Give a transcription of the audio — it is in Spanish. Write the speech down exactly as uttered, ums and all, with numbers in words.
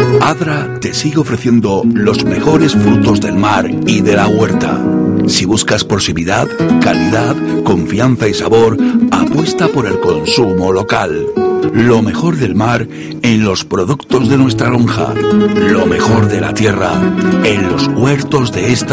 Adra te sigue ofreciendo los mejores frutos del mar y de la huerta. Si buscas proximidad, calidad, confianza y sabor, apuesta por el consumo local. Lo mejor del mar en los productos de nuestra lonja. Lo mejor de la tierra en los huertos de esta